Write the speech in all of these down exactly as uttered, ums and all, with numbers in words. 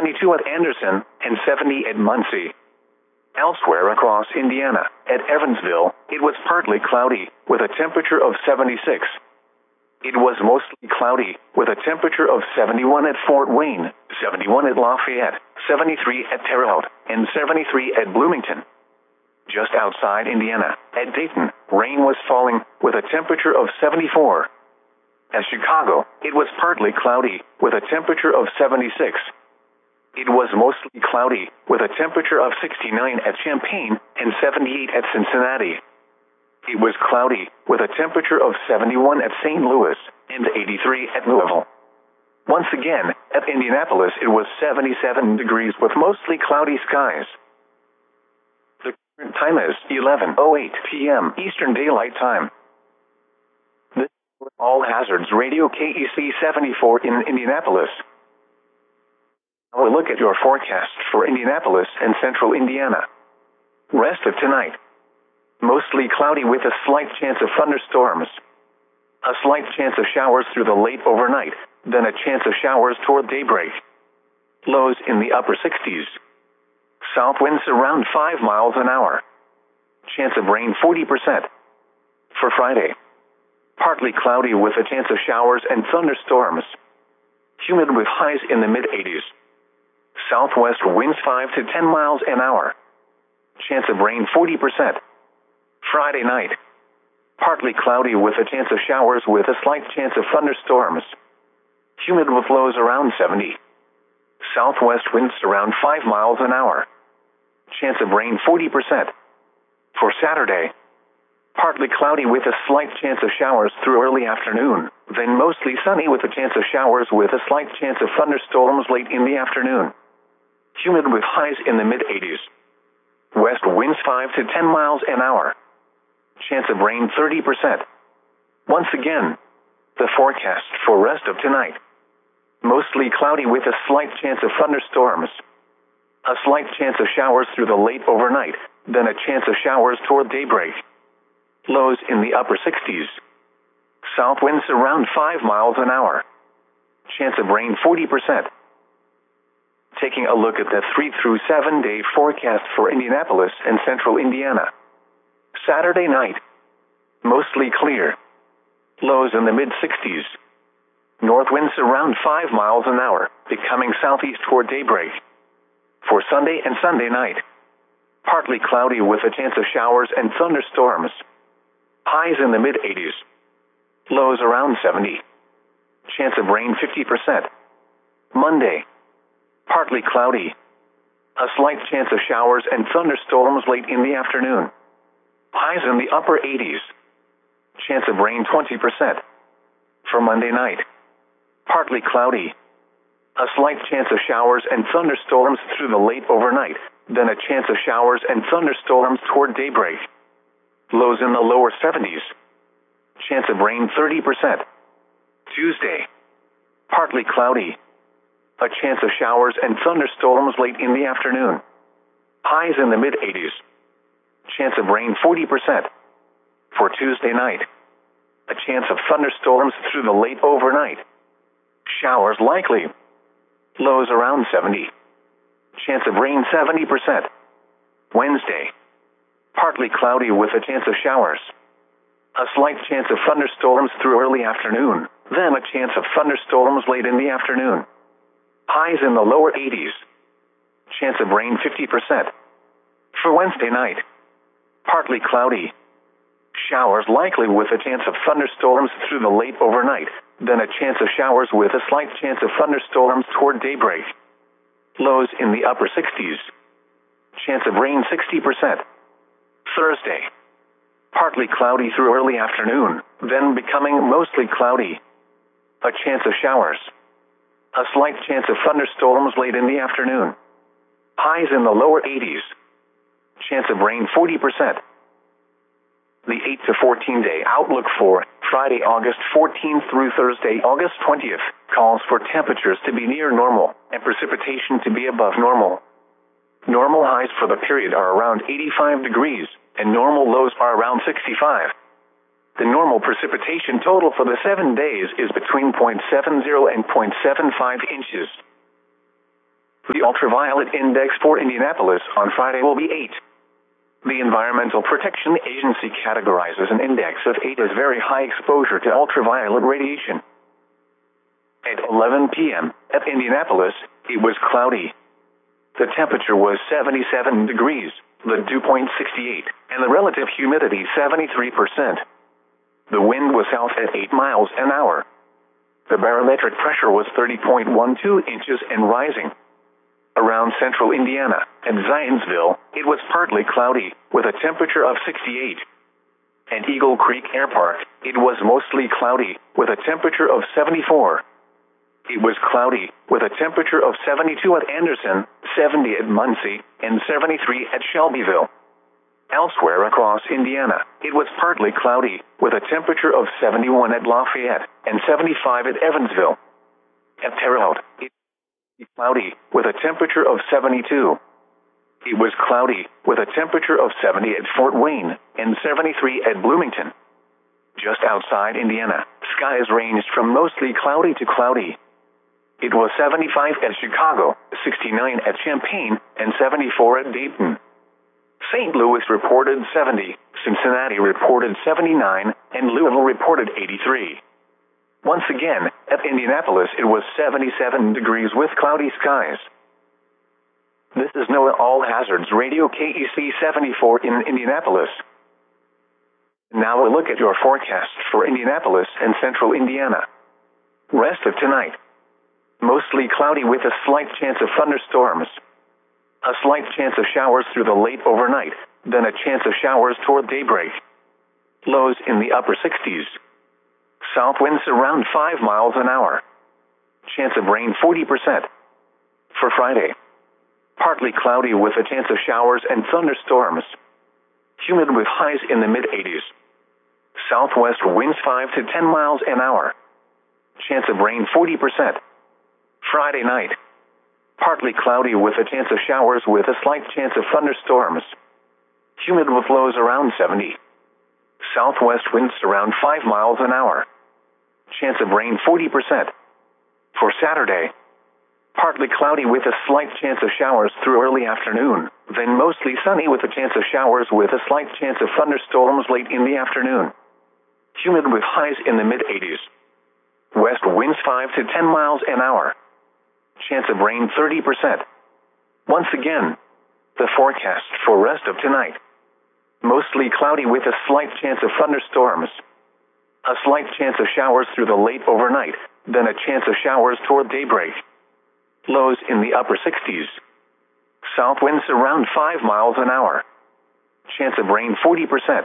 seventy-two at Anderson, and seventy at Muncie. Elsewhere across Indiana, at Evansville, it was partly cloudy, with a temperature of seventy-six. It was mostly cloudy, with a temperature of seventy-one at Fort Wayne, seventy-one at Lafayette, seventy-three at Terre Haute, and seventy-three at Bloomington. Just outside Indiana, at Dayton, rain was falling, with a temperature of seventy-four. At Chicago, it was partly cloudy, with a temperature of seventy-six. It was mostly cloudy, with a temperature of sixty-nine at Champaign and seventy-eight at Cincinnati. It was cloudy, with a temperature of seventy-one at Saint Louis and eighty-three at Louisville. Once again, at Indianapolis it was seventy-seven degrees with mostly cloudy skies. The current time is eleven oh eight p m Eastern Daylight Time. This is All Hazards Radio K E C seventy-four in Indianapolis. Now a look at your forecast for Indianapolis and central Indiana. Rest of tonight. Mostly cloudy with a slight chance of thunderstorms. A slight chance of showers through the late overnight, then a chance of showers toward daybreak. Lows in the upper sixties. South winds around five miles an hour. Chance of rain forty percent. For Friday. Partly cloudy with a chance of showers and thunderstorms. Humid with highs in the mid-eighties. Southwest winds five to ten miles an hour. Chance of rain forty percent. Friday night. Partly cloudy with a chance of showers with a slight chance of thunderstorms. Humid with lows around seventy. Southwest winds around five miles an hour. Chance of rain forty percent. For Saturday. Partly cloudy with a slight chance of showers through early afternoon, then mostly sunny with a chance of showers with a slight chance of thunderstorms late in the afternoon. Humid with highs in the mid-eighties. West winds five to ten miles an hour. Chance of rain thirty percent. Once again, the forecast for rest of tonight. Mostly cloudy with a slight chance of thunderstorms. A slight chance of showers through the late overnight, then a chance of showers toward daybreak. Lows in the upper sixties. South winds around five miles an hour. Chance of rain forty percent. Taking a look at the three through seven day forecast for Indianapolis and central Indiana. Saturday night. Mostly clear. Lows in the mid-sixties. North winds around five miles an hour, becoming southeast toward daybreak. For Sunday and Sunday night. Partly cloudy with a chance of showers and thunderstorms. Highs in the mid-eighties. Lows around seventy. Chance of rain fifty percent. Monday. Partly cloudy. A slight chance of showers and thunderstorms late in the afternoon. Highs in the upper eighties. Chance of rain twenty percent. For Monday night. Partly cloudy. A slight chance of showers and thunderstorms through the late overnight, then a chance of showers and thunderstorms toward daybreak. Lows in the lower seventies. Chance of rain thirty percent. Tuesday. Partly cloudy. A chance of showers and thunderstorms late in the afternoon. Highs in the mid-eighties. Chance of rain forty percent. For Tuesday night. A chance of thunderstorms through the late overnight. Showers likely. Lows around seventy. Chance of rain seventy percent. Wednesday. Partly cloudy with a chance of showers. A slight chance of thunderstorms through early afternoon, then a chance of thunderstorms late in the afternoon. Highs in the lower eighties. Chance of rain fifty percent. For Wednesday night. Partly cloudy. Showers likely with a chance of thunderstorms through the late overnight, then a chance of showers with a slight chance of thunderstorms toward daybreak. Lows in the upper sixties. Chance of rain sixty percent. Thursday. Partly cloudy through early afternoon, then becoming mostly cloudy. A chance of showers. A slight chance of thunderstorms late in the afternoon. Highs in the lower eighties. Chance of rain forty percent. The eight to fourteen day outlook for Friday, August fourteenth through Thursday, August twentieth, calls for temperatures to be near normal and precipitation to be above normal. Normal highs for the period are around eighty-five degrees, and normal lows are around sixty-five. The normal precipitation total for the seven days is between zero point seven zero and zero point seven five inches. The ultraviolet index for Indianapolis on Friday will be eight. The Environmental Protection Agency categorizes an index of eight as very high exposure to ultraviolet radiation. At eleven p m at Indianapolis, it was cloudy. The temperature was seventy-seven degrees, the dew point sixty-eight, and the relative humidity seventy-three percent. The wind was south at eight miles an hour. The barometric pressure was thirty point one two inches and rising. Around central Indiana and Zionsville, it was partly cloudy, with a temperature of sixty-eight. At Eagle Creek Air Park, it was mostly cloudy, with a temperature of seventy-four. It was cloudy, with a temperature of seventy-two at Anderson, seventy at Muncie, and seventy-three at Shelbyville. Elsewhere across Indiana, it was partly cloudy, with a temperature of seventy-one at Lafayette, and seventy-five at Evansville. At Terre Haute, it was cloudy, with a temperature of seventy-two. It was cloudy, with a temperature of seventy at Fort Wayne, and seventy-three at Bloomington. Just outside Indiana, skies ranged from mostly cloudy to cloudy. It was seventy-five at Chicago, sixty-nine at Champaign, and seventy-four at Dayton. Saint Louis reported seventy, Cincinnati reported seventy-nine, and Louisville reported eighty-three. Once again, at Indianapolis it was seventy-seven degrees with cloudy skies. This is NOAA All Hazards Radio K E C seventy-four in Indianapolis. Now a look at your forecast for Indianapolis and central Indiana. Rest of tonight. Mostly cloudy with a slight chance of thunderstorms. A slight chance of showers through the late overnight, then a chance of showers toward daybreak. Lows in the upper sixties. South winds around five miles an hour. Chance of rain forty percent. For Friday, partly cloudy with a chance of showers and thunderstorms. Humid with highs in the mid-eighties. Southwest winds five to ten miles an hour. Chance of rain forty percent. Friday night, partly cloudy with a chance of showers with a slight chance of thunderstorms. Humid with lows around seventy. Southwest winds around five miles an hour. Chance of rain forty percent. For Saturday, partly cloudy with a slight chance of showers through early afternoon, then mostly sunny with a chance of showers with a slight chance of thunderstorms late in the afternoon. Humid with highs in the mid-eighties. West winds five to ten miles an hour. Chance of rain thirty percent. Once again, the forecast for rest of tonight. Mostly cloudy with a slight chance of thunderstorms. A slight chance of showers through the late overnight, then a chance of showers toward daybreak. Lows in the upper sixties. South winds around five miles an hour. Chance of rain forty percent.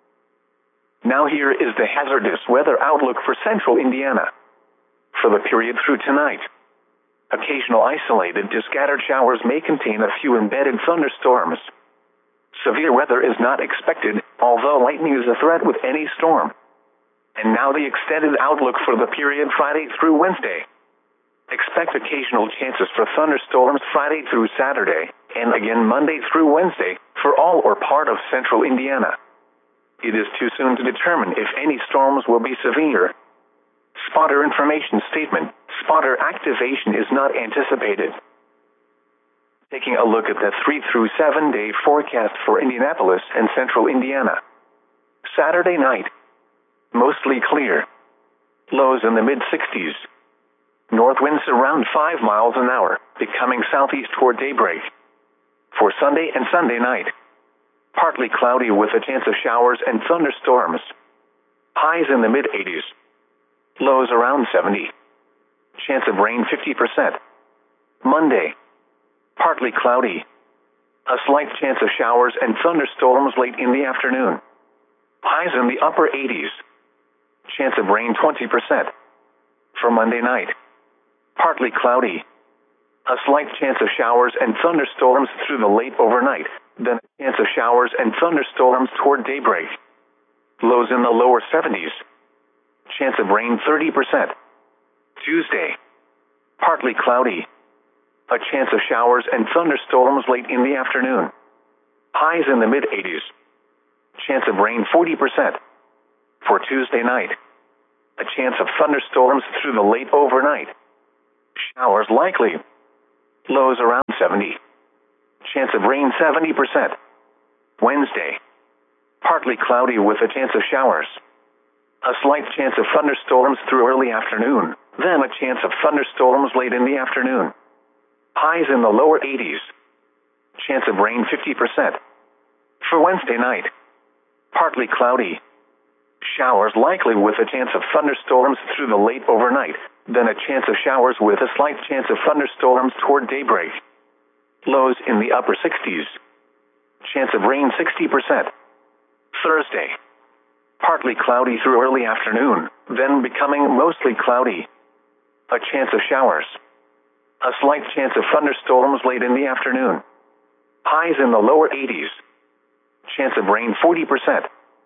Now here is the hazardous weather outlook for central Indiana. For the period through tonight, occasional isolated to scattered showers may contain a few embedded thunderstorms. Severe weather is not expected, although lightning is a threat with any storm. And now the extended outlook for the period Friday through Wednesday. Expect occasional chances for thunderstorms Friday through Saturday, and again Monday through Wednesday, for all or part of central Indiana. It is too soon to determine if any storms will be severe. Spotter information statement: spotter activation is not anticipated. Taking a look at the three through seven day forecast for Indianapolis and central Indiana. Saturday night, mostly clear. Lows in the mid-sixties. North winds around five miles an hour, becoming southeast toward daybreak. For Sunday and Sunday night, partly cloudy with a chance of showers and thunderstorms. Highs in the mid-eighties. Lows around seventy. Chance of rain fifty percent. Monday, partly cloudy. A slight chance of showers and thunderstorms late in the afternoon. Highs in the upper eighties. Chance of rain twenty percent. For Monday night, partly cloudy. A slight chance of showers and thunderstorms through the late overnight, then a chance of showers and thunderstorms toward daybreak. Lows in the lower seventies. Chance of rain thirty percent. Tuesday, partly cloudy. A chance of showers and thunderstorms late in the afternoon. Highs in the mid-eighties. Chance of rain forty percent. For Tuesday night, a chance of thunderstorms through the late overnight. Showers likely. Lows around seventy. Chance of rain seventy percent. Wednesday. Partly cloudy with a chance of showers. A slight chance of thunderstorms through early afternoon, then a chance of thunderstorms late in the afternoon. Highs in the lower eighties. Chance of rain fifty percent. For Wednesday night. Partly cloudy. Showers likely with a chance of thunderstorms through the late overnight, then a chance of showers with a slight chance of thunderstorms toward daybreak. Lows in the upper sixties. Chance of rain sixty percent. Thursday. Partly cloudy through early afternoon, then becoming mostly cloudy. A chance of showers. A slight chance of thunderstorms late in the afternoon. Highs in the lower eighties. Chance of rain forty percent.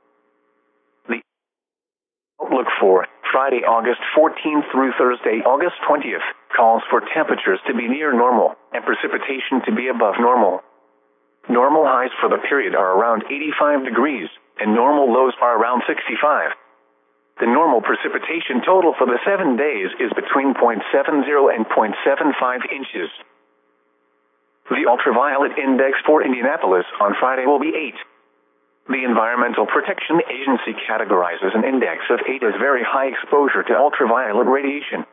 The outlook for Friday, August fourteenth through Thursday, August twentieth, calls for temperatures to be near normal and precipitation to be above normal. Normal highs for the period are around eighty-five degrees, and normal lows are around sixty-five. The normal precipitation total for the seven days is between zero point seven zero and zero point seven five inches. The ultraviolet index for Indianapolis on Friday will be eight. The Environmental Protection Agency categorizes an index of eight as very high exposure to ultraviolet radiation.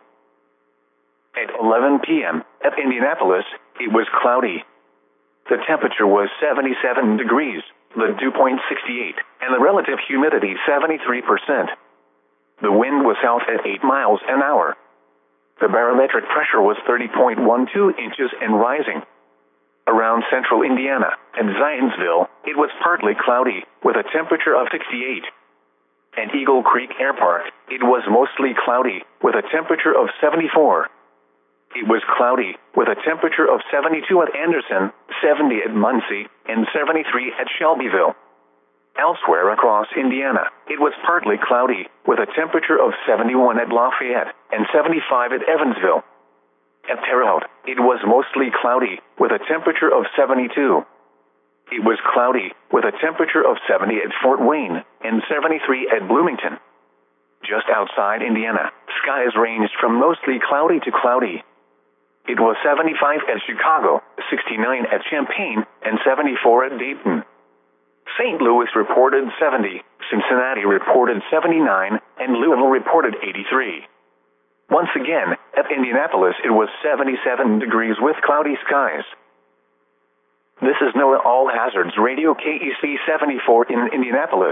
At eleven p m at Indianapolis, it was cloudy. The temperature was seventy-seven degrees, the dew point sixty-eight, and the relative humidity seventy-three percent. The wind was south at eight miles an hour. The barometric pressure was thirty point one two inches and rising. Around central Indiana and Zionsville, it was partly cloudy, with a temperature of sixty-eight. At Eagle Creek Air Park, it was mostly cloudy, with a temperature of seventy-four. It was cloudy, with a temperature of seventy-two at Anderson, seventy at Muncie, and seventy-three at Shelbyville. Elsewhere across Indiana, it was partly cloudy, with a temperature of seventy-one at Lafayette, and seventy-five at Evansville. At Terre Haute, it was mostly cloudy, with a temperature of seventy-two. It was cloudy, with a temperature of seventy at Fort Wayne, and seventy-three at Bloomington. Just outside Indiana, skies ranged from mostly cloudy to cloudy. It was seventy-five at Chicago, sixty-nine at Champaign, and seventy-four at Dayton. Saint Louis reported seventy, Cincinnati reported seventy-nine, and Louisville reported eighty-three. Once again, at Indianapolis it was seventy-seven degrees with cloudy skies. This is NOAA All Hazards Radio K E C seventy-four in Indianapolis.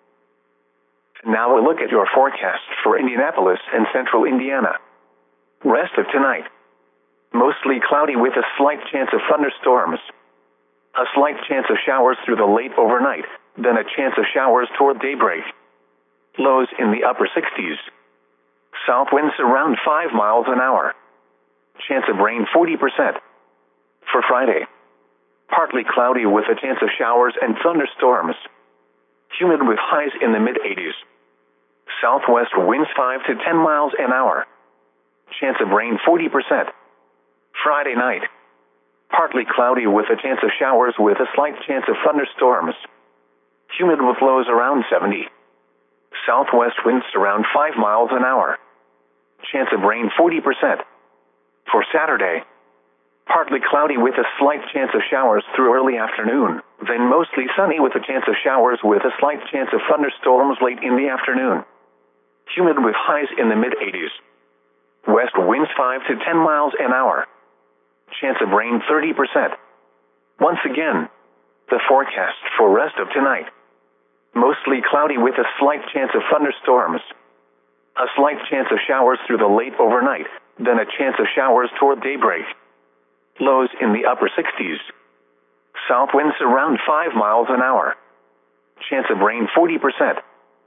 Now a look at your forecast for Indianapolis and central Indiana. Rest of tonight. Mostly cloudy with a slight chance of thunderstorms. A slight chance of showers through the late overnight, then a chance of showers toward daybreak. Lows in the upper sixties. South winds around five miles an hour. Chance of rain forty percent. For Friday. Partly cloudy with a chance of showers and thunderstorms. Humid with highs in the mid-eighties. Southwest winds five to ten miles an hour. Chance of rain forty percent. Friday night. Partly cloudy with a chance of showers with a slight chance of thunderstorms. Humid with lows around seventy. Southwest winds around five miles an hour. Chance of rain forty percent. For Saturday. Partly cloudy with a slight chance of showers through early afternoon, then mostly sunny with a chance of showers with a slight chance of thunderstorms late in the afternoon. Humid with highs in the mid-eighties. West winds five to ten miles an hour. Chance of rain thirty percent. Once again, the forecast for rest of tonight. Mostly cloudy with a slight chance of thunderstorms. A slight chance of showers through the late overnight, then a chance of showers toward daybreak. Lows in the upper sixties. South winds around five miles an hour. Chance of rain forty percent.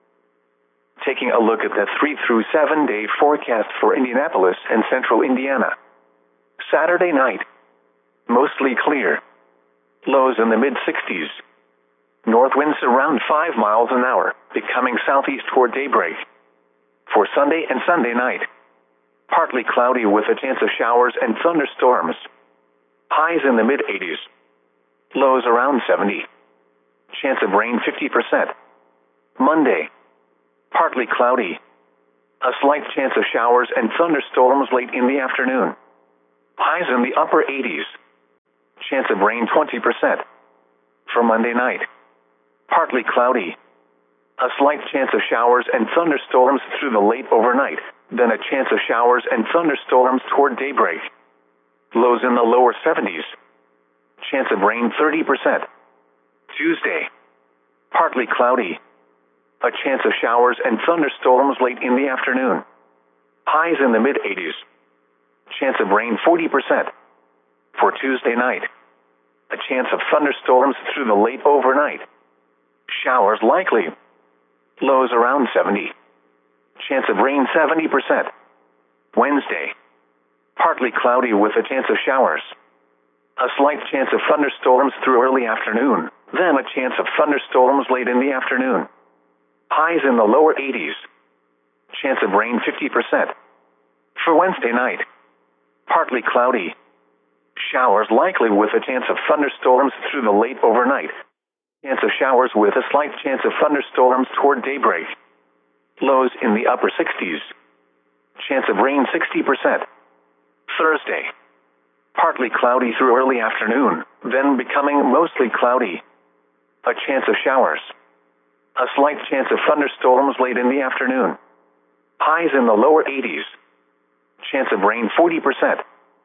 Taking a look at the three through seven day forecast for Indianapolis and central Indiana. Saturday night. Mostly clear. Lows in the mid-sixties. North winds around five miles an hour, becoming southeast toward daybreak. For Sunday and Sunday night. Partly cloudy with a chance of showers and thunderstorms. Highs in the mid-eighties. Lows around seventy. Chance of rain fifty percent. Monday. Partly cloudy. A slight chance of showers and thunderstorms late in the afternoon. Highs in the upper eighties. Chance of rain twenty percent. For Monday night, partly cloudy. A slight chance of showers and thunderstorms through the late overnight, then a chance of showers and thunderstorms toward daybreak. Lows in the lower seventies. Chance of rain thirty percent. Tuesday, partly cloudy. A chance of showers and thunderstorms late in the afternoon. Highs in the mid-eighties. Chance of rain forty percent. For Tuesday night, a chance of thunderstorms through the late overnight. Showers likely. Lows around seventy. Chance of rain seventy percent. Wednesday, partly cloudy with a chance of showers. A slight chance of thunderstorms through early afternoon, then a chance of thunderstorms late in the afternoon. Highs in the lower eighties. Chance of rain fifty percent. For Wednesday night, partly cloudy. Showers likely with a chance of thunderstorms through the late overnight. Chance of showers with a slight chance of thunderstorms toward daybreak. Lows in the upper sixties. Chance of rain sixty percent. Thursday, partly cloudy through early afternoon, then becoming mostly cloudy. A chance of showers. A slight chance of thunderstorms late in the afternoon. Highs in the lower eighties. Chance of rain forty percent.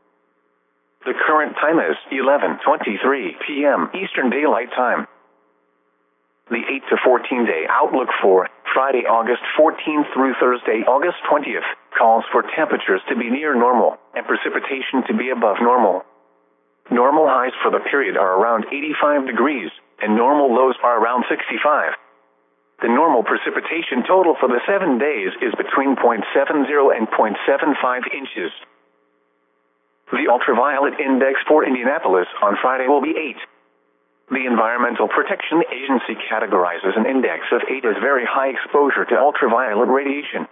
The current time is eleven twenty-three p m Eastern Daylight Time. The eight to fourteen day outlook for Friday, August fourteenth through Thursday, August twentieth, calls for temperatures to be near normal and precipitation to be above normal. Normal highs for the period are around eighty-five degrees, and normal lows are around sixty-five. The normal precipitation total for the seven days is between zero point seven zero and zero point seven five inches. The ultraviolet index for Indianapolis on Friday will be eight. The Environmental Protection Agency categorizes an index of eight as very high exposure to ultraviolet radiation.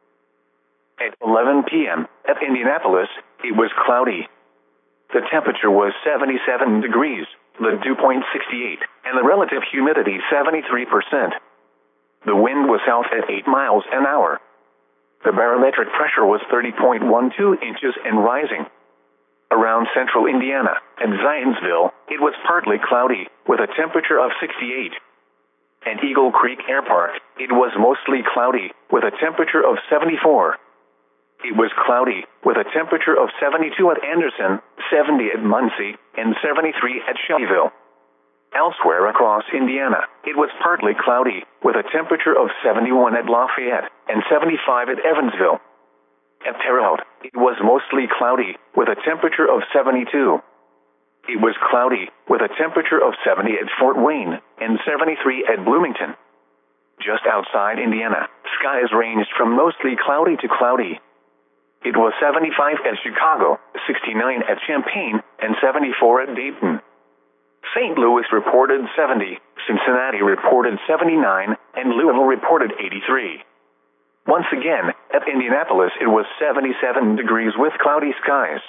At eleven p m at Indianapolis, it was cloudy. The temperature was seventy-seven degrees, the dew point sixty-eight, and the relative humidity seventy-three percent. The wind was south at eight miles an hour. The barometric pressure was thirty point one two inches and rising. Around central Indiana and Zionsville, it was partly cloudy, with a temperature of sixty-eight. At Eagle Creek Air Park, it was mostly cloudy, with a temperature of seventy-four. It was cloudy, with a temperature of seventy-two at Anderson, seventy at Muncie, and seventy-three at Shelbyville. Elsewhere across Indiana, it was partly cloudy, with a temperature of seventy-one at Lafayette, and seventy-five at Evansville. At Terre Haute, it was mostly cloudy, with a temperature of seventy-two. It was cloudy, with a temperature of seventy at Fort Wayne, and seventy-three at Bloomington. Just outside Indiana, skies ranged from mostly cloudy to cloudy. It was seventy-five at Chicago, sixty-nine at Champaign, and seventy-four at Dayton. Saint Louis reported seventy, Cincinnati reported seventy-nine, and Louisville reported eighty-three. Once again, at Indianapolis it was seventy-seven degrees with cloudy skies.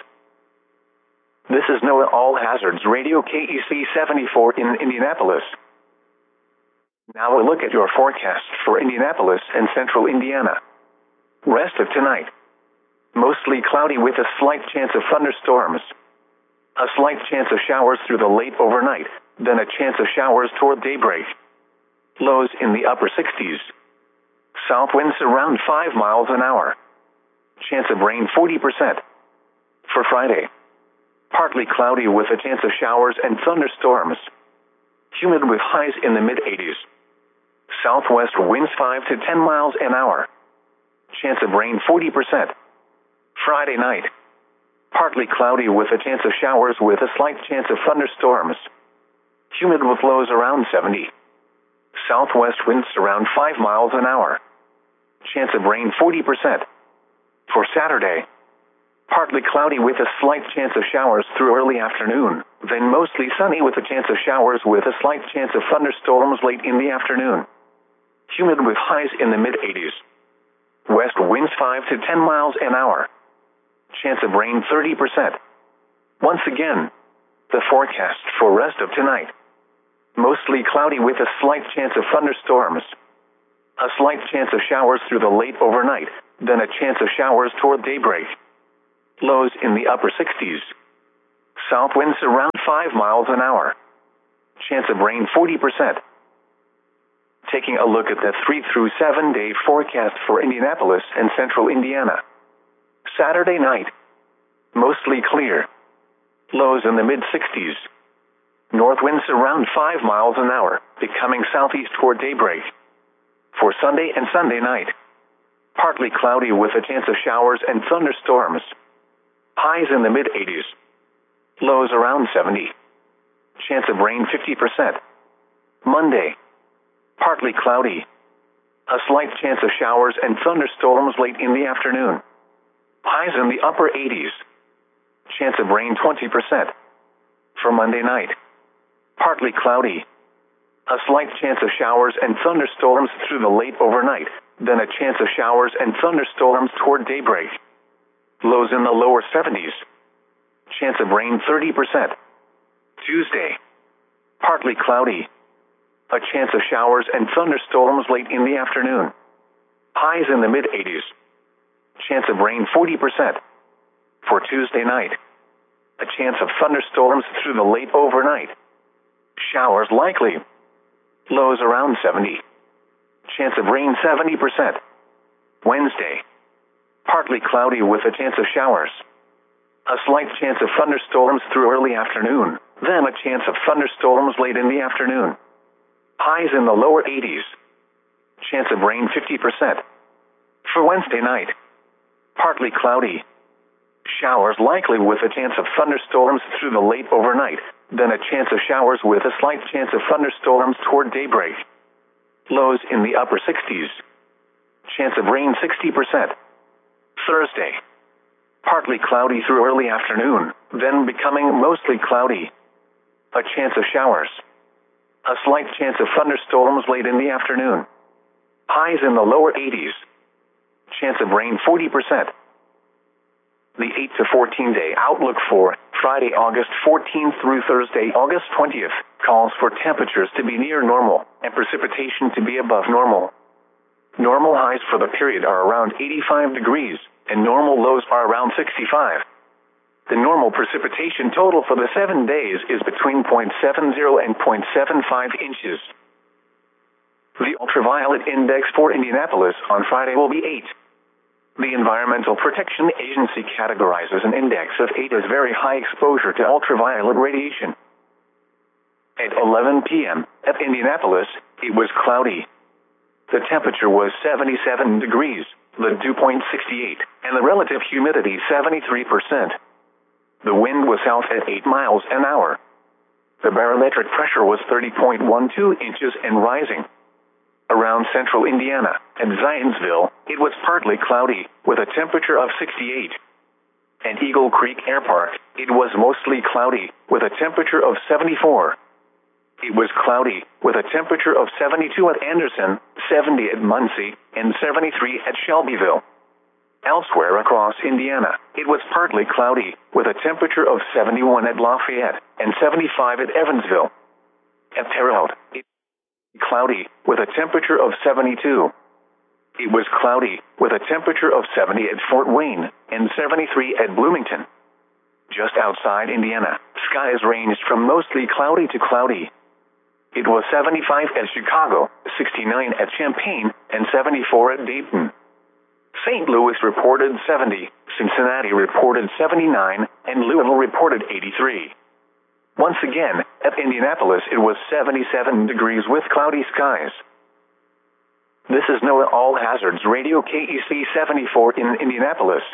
This is NOAA All Hazards Radio K E C seventy-four in Indianapolis. Now a look at your forecast for Indianapolis and central Indiana. Rest of tonight. Mostly cloudy with a slight chance of thunderstorms. A slight chance of showers through the late overnight, then a chance of showers toward daybreak. Lows in the upper sixties. South winds around five miles an hour. Chance of rain forty percent. For Friday, partly cloudy with a chance of showers and thunderstorms. Humid with highs in the mid-eighties. Southwest winds five to ten miles an hour. Chance of rain forty percent. Friday night, partly cloudy with a chance of showers with a slight chance of thunderstorms. Humid with lows around seventy. Southwest winds around five miles an hour. Chance of rain forty percent. For Saturday, partly cloudy with a slight chance of showers through early afternoon, then mostly sunny with a chance of showers with a slight chance of thunderstorms late in the afternoon. Humid with highs in the mid-eighties. West winds five to ten miles an hour. Chance of rain thirty percent. Once again, the forecast for rest of tonight. Mostly cloudy with a slight chance of thunderstorms. A slight chance of showers through the late overnight, then a chance of showers toward daybreak. Lows in the upper sixties. South winds around five miles an hour. Chance of rain forty percent. Taking a look at the three through seven day forecast for Indianapolis and central Indiana. Saturday night. Mostly clear. Lows in the mid sixties. North winds around five miles an hour, becoming southeast toward daybreak. For Sunday and Sunday night. Partly cloudy with a chance of showers and thunderstorms. Highs in the mid eighties. Lows around seventy. Chance of rain fifty percent. Monday. Partly cloudy. A slight chance of showers and thunderstorms late in the afternoon. Highs in the upper eighties. Chance of rain twenty percent. For Monday night. Partly cloudy. A slight chance of showers and thunderstorms through the late overnight, then a chance of showers and thunderstorms toward daybreak. Lows in the lower seventies. Chance of rain thirty percent. Tuesday. Partly cloudy. A chance of showers and thunderstorms late in the afternoon. Highs in the mid eighties. Chance of rain forty percent. For Tuesday night. A chance of thunderstorms through the late overnight. Showers likely. Lows around seventy. Chance of rain seventy percent. Wednesday. Partly cloudy with a chance of showers. A slight chance of thunderstorms through early afternoon, then a chance of thunderstorms late in the afternoon. Highs in the lower eighties. Chance of rain fifty percent. For Wednesday night. Partly cloudy. Showers likely with a chance of thunderstorms through the late overnight, then a chance of showers with a slight chance of thunderstorms toward daybreak. Lows in the upper sixties. Chance of rain sixty percent. Thursday. Partly cloudy through early afternoon, then becoming mostly cloudy. A chance of showers. A slight chance of thunderstorms late in the afternoon. Highs in the lower eighties. Chance of rain forty percent. The eight to fourteen day outlook for Friday, August fourteenth through Thursday, August twentieth, calls for temperatures to be near normal and precipitation to be above normal. Normal highs for the period are around eighty-five degrees, and normal lows are around sixty-five. The normal precipitation total for the seven days is between zero point seven zero and zero point seven five inches. The ultraviolet index for Indianapolis on Friday will be eight. The Environmental Protection Agency categorizes an index of eight as very high exposure to ultraviolet radiation. At eleven p m at Indianapolis, it was cloudy. The temperature was seventy-seven degrees, the dew point sixty-eight, and the relative humidity seventy-three percent. The wind was south at eight miles an hour. The barometric pressure was thirty point one two inches and rising. Around central Indiana and Zionsville, it was partly cloudy, with a temperature of sixty-eight. At Eagle Creek Air Park, it was mostly cloudy, with a temperature of seventy-four. It was cloudy, with a temperature of seventy-two at Anderson, seventy at Muncie, and seventy-three at Shelbyville. Elsewhere across Indiana, it was partly cloudy, with a temperature of seventy-one at Lafayette, and seventy-five at Evansville. At Terre Haute, it was cloudy, with a temperature of seventy-two. It was cloudy, with a temperature of seventy at Fort Wayne, and seventy-three at Bloomington. Just outside Indiana, skies ranged from mostly cloudy to cloudy. It was seventy-five at Chicago, sixty-nine at Champaign, and seventy-four at Dayton. Saint Louis reported seventy, Cincinnati reported seventy-nine, and Louisville reported eighty-three. Once again, at Indianapolis it was seventy-seven degrees with cloudy skies. This is NOAA All Hazards Radio K E C seventy-four in Indianapolis.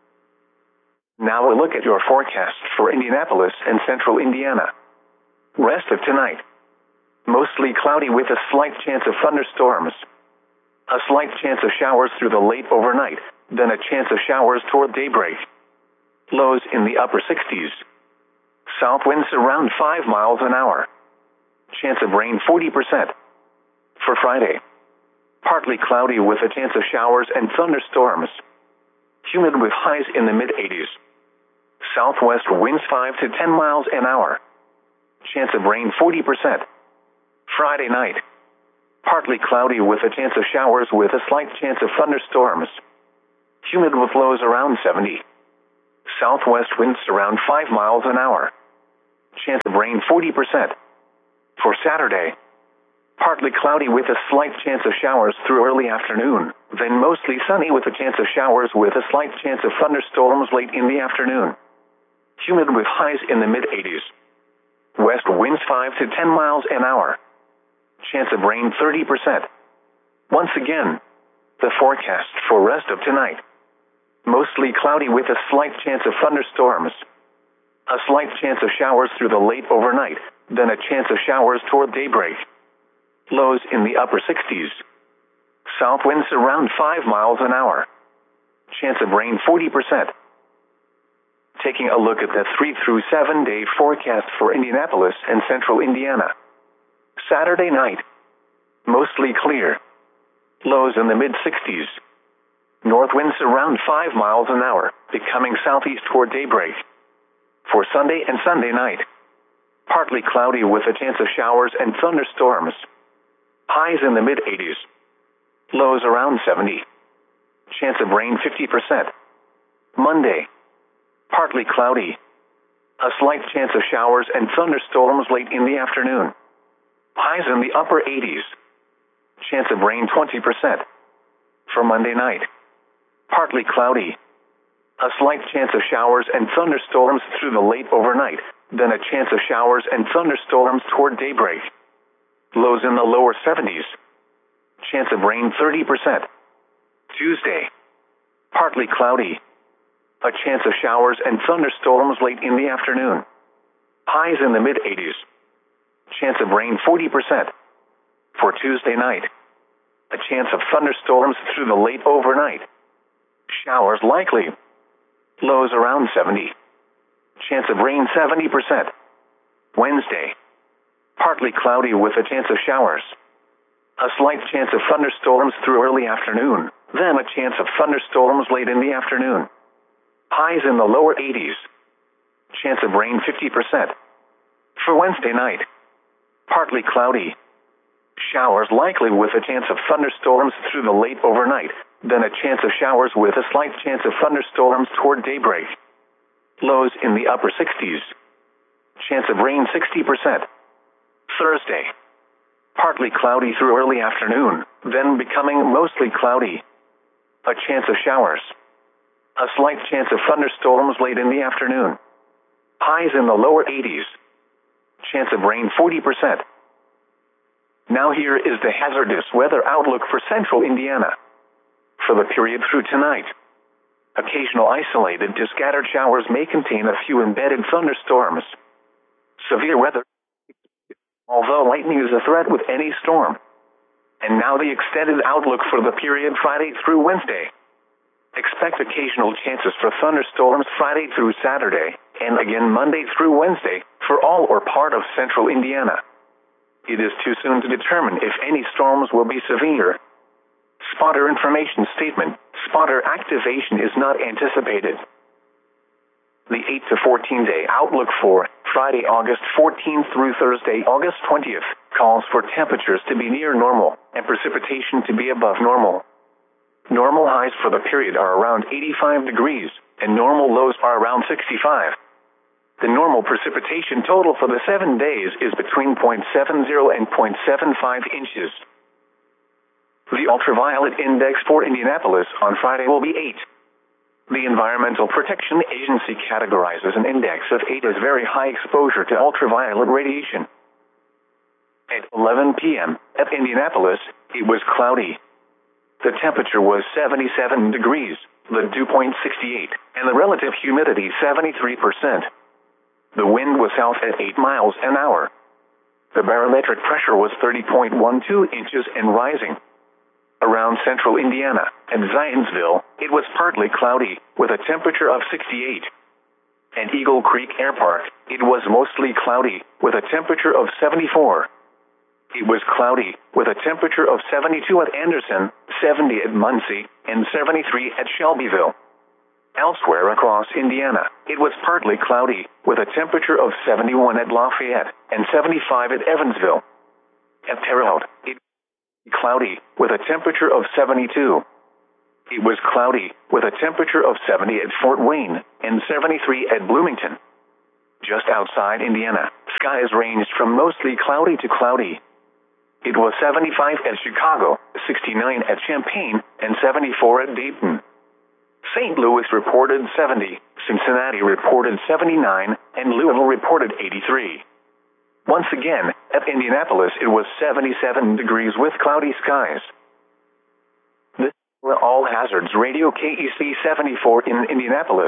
Now a look at your forecast for Indianapolis and central Indiana. Rest of tonight. Mostly cloudy with a slight chance of thunderstorms. A slight chance of showers through the late overnight, then a chance of showers toward daybreak. Lows in the upper sixties. South winds around five miles an hour. Chance of rain forty percent. For Friday. Partly cloudy with a chance of showers and thunderstorms. Humid with highs in the mid eighties. Southwest winds five to ten miles an hour. Chance of rain forty percent. Friday night. Partly cloudy with a chance of showers with a slight chance of thunderstorms. Humid with lows around seventy. Southwest winds around five miles an hour. Chance of rain forty percent. For Saturday, partly cloudy with a slight chance of showers through early afternoon, then mostly sunny with a chance of showers with a slight chance of thunderstorms late in the afternoon. Humid with highs in the mid eighties. West winds five to ten miles an hour. Chance of rain thirty percent. Once again, the forecast for rest of tonight. Mostly cloudy with a slight chance of thunderstorms. A slight chance of showers through the late overnight, then a chance of showers toward daybreak. Lows in the upper sixties. South winds around five miles an hour. Chance of rain forty percent. Taking a look at the three through seven day forecast for Indianapolis and central Indiana. Saturday night, mostly clear. Lows in the mid sixties. North winds around five miles an hour, becoming southeast toward daybreak. For Sunday and Sunday night, partly cloudy with a chance of showers and thunderstorms. Highs in the mid eighties. Lows around seventy. Chance of rain fifty percent. Monday, partly cloudy. A slight chance of showers and thunderstorms late in the afternoon. Highs in the upper eighties. Chance of rain twenty percent. For Monday night, partly cloudy. A slight chance of showers and thunderstorms through the late overnight, then a chance of showers and thunderstorms toward daybreak. Lows in the lower seventies. Chance of rain thirty percent. Tuesday, partly cloudy. A chance of showers and thunderstorms late in the afternoon. Highs in the mid eighties. Chance of rain forty percent. For Tuesday night, a chance of thunderstorms through the late overnight. Showers likely. Lows around seventy. Chance of rain seventy percent. Wednesday, partly cloudy with a chance of showers. A slight chance of thunderstorms through early afternoon, then a chance of thunderstorms late in the afternoon. Highs in the lower eighties. Chance of rain fifty percent. For Wednesday night, partly cloudy. Showers likely with a chance of thunderstorms through the late overnight, then a chance of showers with a slight chance of thunderstorms toward daybreak. Lows in the upper sixties. Chance of rain sixty percent. Thursday, partly cloudy through early afternoon, then becoming mostly cloudy. A chance of showers. A slight chance of thunderstorms late in the afternoon. Highs in the lower eighties. Chance of rain forty percent. Now here is the hazardous weather outlook for central Indiana. For the period through tonight, occasional isolated to scattered showers may contain a few embedded thunderstorms. Severe weather, although lightning is a threat with any storm. And now the extended outlook for the period Friday through Wednesday. Expect occasional chances for thunderstorms Friday through Saturday, and again Monday through Wednesday, for all or part of central Indiana. It is too soon to determine if any storms will be severe. Spotter information statement: spotter activation is not anticipated. The eight to fourteen day outlook for Friday, August fourteenth through Thursday, August twentieth, calls for temperatures to be near normal and precipitation to be above normal. Normal highs for the period are around eighty-five degrees, and normal lows are around sixty-five. The normal precipitation total for the seven days is between zero point seven zero and zero point seven five inches. The ultraviolet index for Indianapolis on Friday will be eight. The Environmental Protection Agency categorizes an index of eight as very high exposure to ultraviolet radiation. At eleven p m at Indianapolis, it was cloudy. The temperature was seventy-seven degrees, the dew point sixty-eight, and the relative humidity seventy-three percent. The wind was south at eight miles an hour. The barometric pressure was thirty point one two inches and rising. Around central Indiana and Zionsville, it was partly cloudy, with a temperature of sixty-eight. At Eagle Creek Air Park, it was mostly cloudy, with a temperature of seventy-four. It was cloudy, with a temperature of seventy-two at Anderson, seventy at Muncie, and seventy-three at Shelbyville. Elsewhere across Indiana, it was partly cloudy, with a temperature of seventy-one at Lafayette, and seventy-five at Evansville. At Terre Haute, it was cloudy, with a temperature of seventy-two. It was cloudy, with a temperature of seventy at Fort Wayne and seventy-three at Bloomington. Just outside Indiana, skies ranged from mostly cloudy to cloudy. It was seventy-five at Chicago, sixty-nine at Champaign, and seventy-four at Dayton. Saint Louis reported seventy, Cincinnati reported seventy-nine, and Louisville reported eighty-three. Once again, at Indianapolis it was seventy-seven degrees with cloudy skies. This is All Hazards Radio K E C seventy-four in Indianapolis.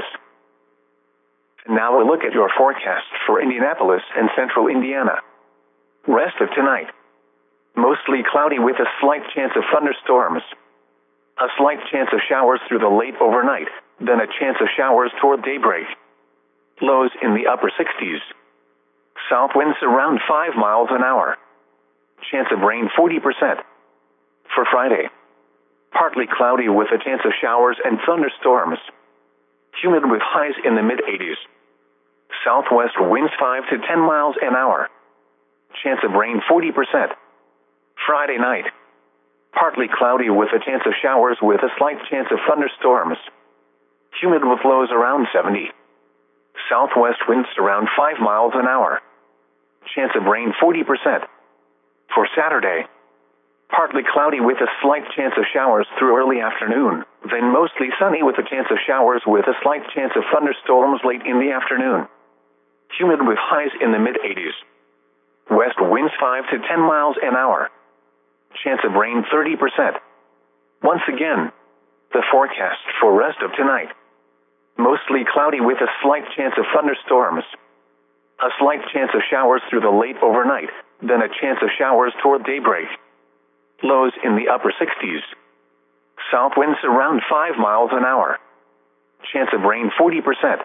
Now a look at your forecast for Indianapolis and central Indiana. Rest of tonight. Mostly cloudy with a slight chance of thunderstorms. A slight chance of showers through the late overnight, then a chance of showers toward daybreak. Lows in the upper sixties. South winds around five miles an hour. Chance of rain forty percent. For Friday. Partly cloudy with a chance of showers and thunderstorms. Humid with highs in the mid-eighties. Southwest winds five to ten miles an hour. Chance of rain forty percent. Friday night. Partly cloudy with a chance of showers with a slight chance of thunderstorms. Humid with lows around seventy. Southwest winds around five miles an hour. Chance of rain forty percent. For Saturday. Partly cloudy with a slight chance of showers through early afternoon, then mostly sunny with a chance of showers with a slight chance of thunderstorms late in the afternoon. Humid with highs in the mid-eighties. West winds five to ten miles an hour. Chance of rain thirty percent. Once again, the forecast for rest of tonight. Mostly cloudy with a slight chance of thunderstorms. A slight chance of showers through the late overnight, then a chance of showers toward daybreak. Lows in the upper sixties. South winds around five miles an hour. Chance of rain forty percent.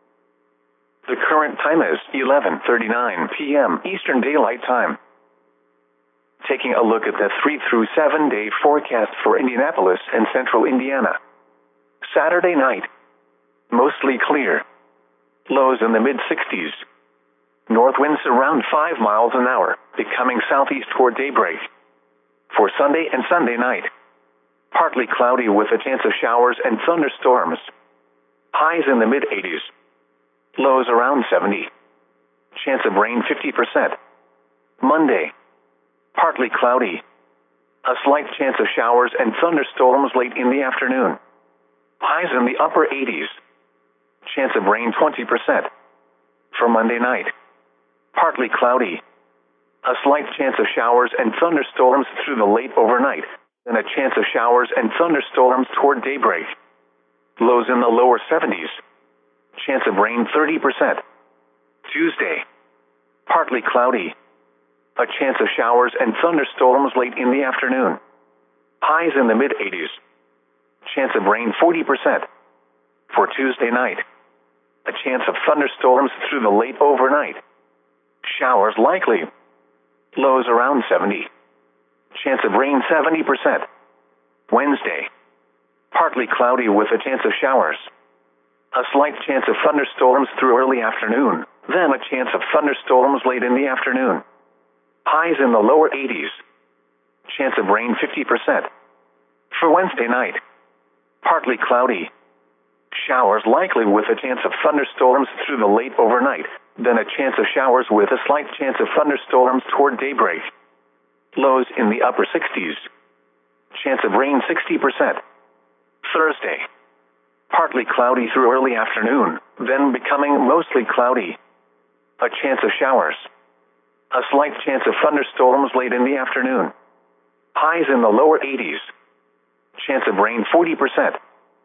The current time is eleven thirty-nine p m Eastern Daylight Time. Taking a look at the three through seven day forecast for Indianapolis and central Indiana. Saturday night. Mostly clear. Lows in the mid-sixties. North winds around five miles an hour, becoming southeast toward daybreak. For Sunday and Sunday night. Partly cloudy with a chance of showers and thunderstorms. Highs in the mid-eighties. Lows around seventy. Chance of rain fifty percent. Monday. Partly cloudy. A slight chance of showers and thunderstorms late in the afternoon. Highs in the upper eighties. Chance of rain twenty percent. For Monday night. Partly cloudy. A slight chance of showers and thunderstorms through the late overnight, then a chance of showers and thunderstorms toward daybreak. Lows in the lower seventies. Chance of rain thirty percent. Tuesday. Partly cloudy. A chance of showers and thunderstorms late in the afternoon. Highs in the mid-eighties. Chance of rain forty percent. For Tuesday night. A chance of thunderstorms through the late overnight. Showers likely. Lows around seventy. Chance of rain seventy percent. Wednesday. Partly cloudy with a chance of showers. A slight chance of thunderstorms through early afternoon, then a chance of thunderstorms late in the afternoon. Highs in the lower eighties. Chance of rain fifty percent. For Wednesday night. Partly cloudy. Showers likely with a chance of thunderstorms through the late overnight, then a chance of showers with a slight chance of thunderstorms toward daybreak. Lows in the upper sixties. Chance of rain sixty percent. Thursday. Partly cloudy through early afternoon, then becoming mostly cloudy. A chance of showers. A slight chance of thunderstorms late in the afternoon. Highs in the lower eighties. Chance of rain forty percent.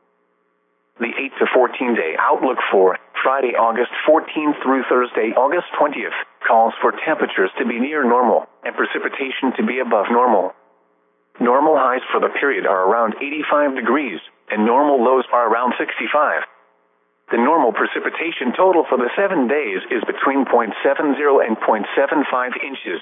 The eight to fourteen day outlook for Friday, August fourteenth through Thursday, August twentieth, calls for temperatures to be near normal and precipitation to be above normal. Normal highs for the period are around eighty-five degrees, and normal lows are around sixty-five. The normal precipitation total for the seven days is between zero point seven zero and zero point seven five inches.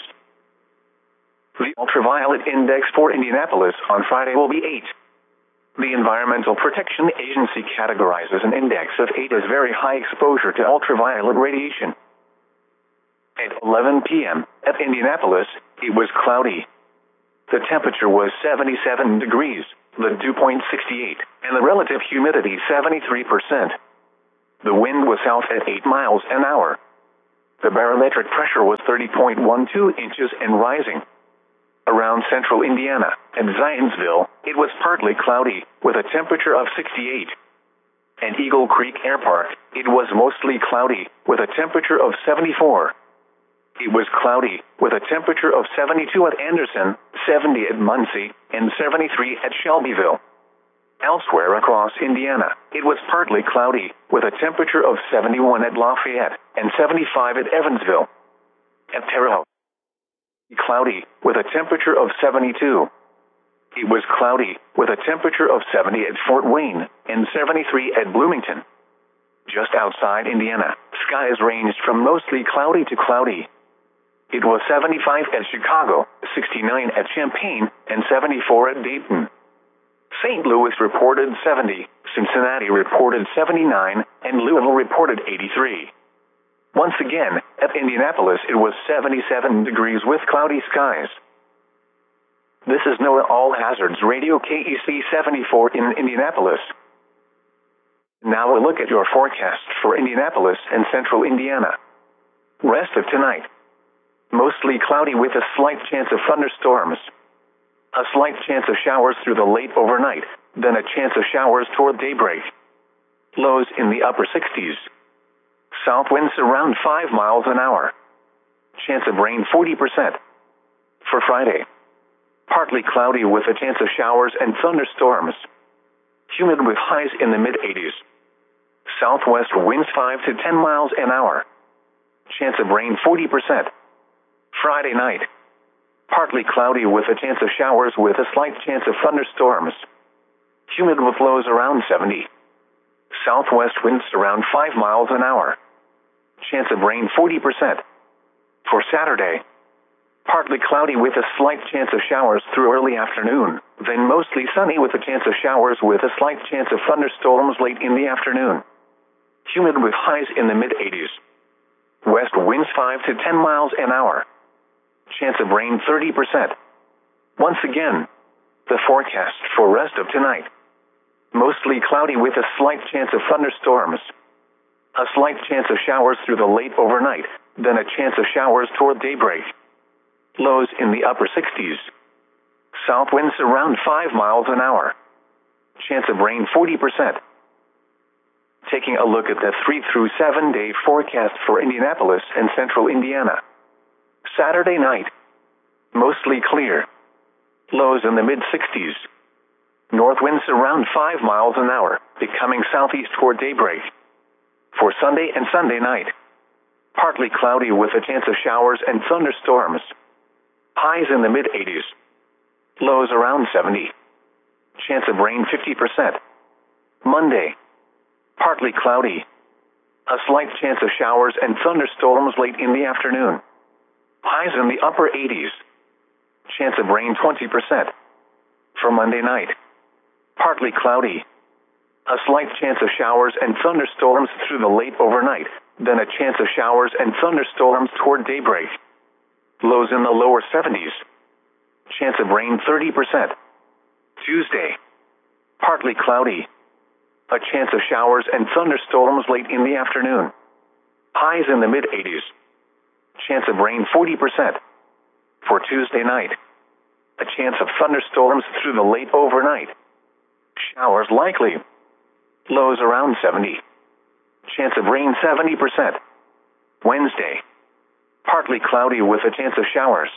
The ultraviolet index for Indianapolis on Friday will be eight. The Environmental Protection Agency categorizes an index of eight as very high exposure to ultraviolet radiation. At eleven p m at Indianapolis, it was cloudy. The temperature was seventy-seven degrees, the dew point sixty-eight, and the relative humidity seventy-three percent. The wind was south at eight miles an hour. The barometric pressure was thirty point one two inches and rising. Around central Indiana and Zionsville, it was partly cloudy, with a temperature of sixty-eight. At Eagle Creek Air Park, it was mostly cloudy, with a temperature of seventy-four. It was cloudy, with a temperature of seventy-two at Anderson, seventy at Muncie, and seventy-three at Shelbyville. Elsewhere across Indiana, it was partly cloudy, with a temperature of seventy-one at Lafayette, and seventy-five at Evansville. At Terre Haute, cloudy, with a temperature of seventy-two. It was cloudy, with a temperature of seventy at Fort Wayne, and seventy-three at Bloomington. Just outside Indiana, skies ranged from mostly cloudy to cloudy. It was seventy-five at Chicago, sixty-nine at Champaign, and seventy-four at Dayton. Saint Louis reported seventy, Cincinnati reported seventy-nine, and Louisville reported eighty-three. Once again, at Indianapolis it was seventy-seven degrees with cloudy skies. This is NOAA All Hazards Radio K E C seventy-four in Indianapolis. Now a look at your forecast for Indianapolis and central Indiana. Rest of tonight. Mostly cloudy with a slight chance of thunderstorms. A slight chance of showers through the late overnight, then a chance of showers toward daybreak. Lows in the upper sixties. South winds around five miles an hour. Chance of rain forty percent. For Friday, partly cloudy with a chance of showers and thunderstorms. Humid with highs in the mid-eighties. Southwest winds five to ten miles an hour. Chance of rain forty percent. Friday night, partly cloudy with a chance of showers with a slight chance of thunderstorms. Humid with lows around seventy. Southwest winds around five miles an hour. Chance of rain forty percent. For Saturday, partly cloudy with a slight chance of showers through early afternoon, then mostly sunny with a chance of showers with a slight chance of thunderstorms late in the afternoon. Humid with highs in the mid-eighties. West winds five to ten miles an hour. Chance of rain thirty percent. Once again, the forecast for rest of tonight. Mostly cloudy with a slight chance of thunderstorms. A slight chance of showers through the late overnight, then a chance of showers toward daybreak. Lows in the upper sixties. South winds around five miles an hour. Chance of rain forty percent. Taking a look at the three through seven day forecast for Indianapolis and central Indiana. Saturday night, mostly clear. Lows in the mid-sixties. North winds around five miles an hour, becoming southeast toward daybreak. For Sunday and Sunday night, partly cloudy with a chance of showers and thunderstorms. Highs in the mid-eighties. Lows around seventy. Chance of rain fifty percent. Monday, partly cloudy. A slight chance of showers and thunderstorms late in the afternoon. Highs in the upper eighties. Chance of rain twenty percent. For Monday night, partly cloudy. A slight chance of showers and thunderstorms through the late overnight, then a chance of showers and thunderstorms toward daybreak. Lows in the lower seventies. Chance of rain thirty percent. Tuesday, partly cloudy. A chance of showers and thunderstorms late in the afternoon. Highs in the mid-eighties. Chance of rain forty percent. For Tuesday night, a chance of thunderstorms through the late overnight. Showers likely. Lows around seventy. Chance of rain seventy percent. Wednesday, partly cloudy with a chance of showers.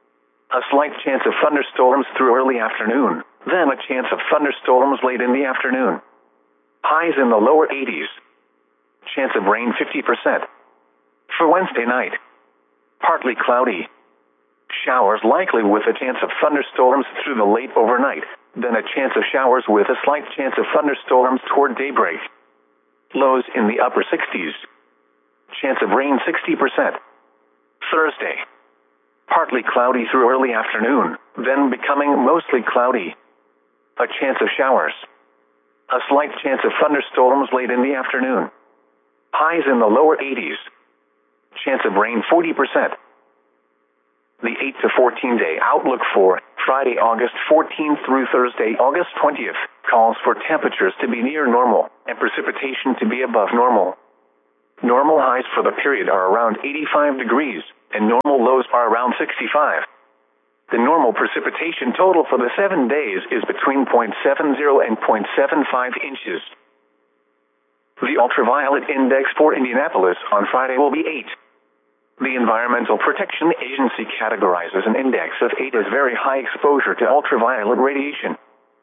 A slight chance of thunderstorms through early afternoon, then a chance of thunderstorms late in the afternoon. Highs in the lower eighties. Chance of rain fifty percent. For Wednesday night, partly cloudy. Showers likely with a chance of thunderstorms through the late overnight, then a chance of showers with a slight chance of thunderstorms toward daybreak. Lows in the upper sixties. Chance of rain sixty percent. Thursday, partly cloudy through early afternoon, then becoming mostly cloudy. A chance of showers. A slight chance of thunderstorms late in the afternoon. Highs in the lower eighties. Chance of rain forty percent. The eight to fourteen day outlook for Friday, August fourteenth through Thursday, August twentieth, calls for temperatures to be near normal and precipitation to be above normal. Normal highs for the period are around eighty-five degrees, and normal lows are around sixty-five. The normal precipitation total for the seven days is between zero point seven zero and zero point seven five inches. The ultraviolet index for Indianapolis on Friday will be eight. The Environmental Protection Agency categorizes an index of eight as very high exposure to ultraviolet radiation.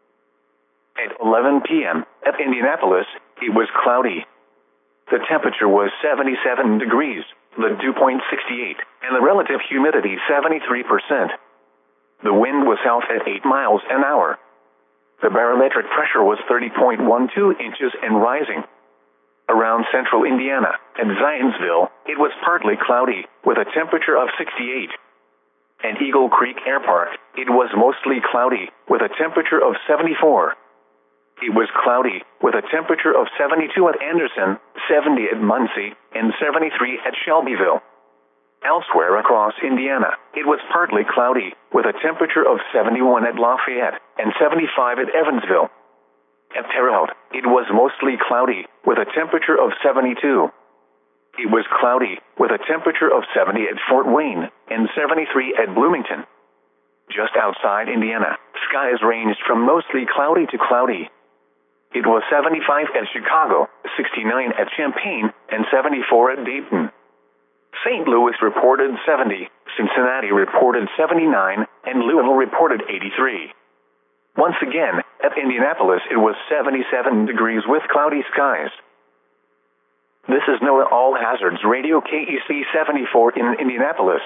At eleven p m at Indianapolis, it was cloudy. The temperature was seventy-seven degrees, the dew point sixty-eight, and the relative humidity seventy-three percent. The wind was south at eight miles an hour. The barometric pressure was thirty point one two inches and rising. Around central Indiana and Zionsville, it was partly cloudy, with a temperature of sixty-eight. At Eagle Creek Air Park, it was mostly cloudy, with a temperature of seventy-four. It was cloudy, with a temperature of seventy-two at Anderson, seventy at Muncie, and seventy-three at Shelbyville. Elsewhere across Indiana, it was partly cloudy, with a temperature of seventy-one at Lafayette, and seventy-five at Evansville. At Terre Haute, it was mostly cloudy, with a temperature of seventy-two. It was cloudy, with a temperature of seventy at Fort Wayne, and seventy-three at Bloomington. Just outside Indiana, skies ranged from mostly cloudy to cloudy. It was seventy-five at Chicago, sixty-nine at Champaign, and seventy-four at Dayton. Saint Louis reported seventy, Cincinnati reported seventy-nine, and Louisville reported eighty-three. Once again, at Indianapolis it was seventy-seven degrees with cloudy skies. This is NOAA All Hazards Radio K E C seventy-four in Indianapolis.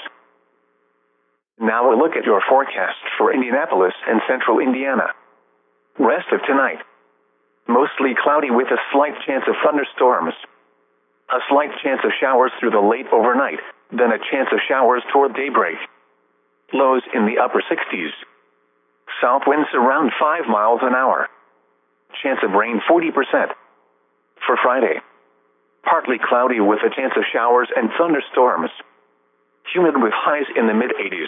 Now a look at your forecast for Indianapolis and central Indiana. Rest of tonight. Mostly cloudy with a slight chance of thunderstorms. A slight chance of showers through the late overnight, then a chance of showers toward daybreak. Lows in the upper sixties. South winds around five miles an hour. Chance of rain forty percent. For Friday, partly cloudy with a chance of showers and thunderstorms. Humid with highs in the mid-eighties.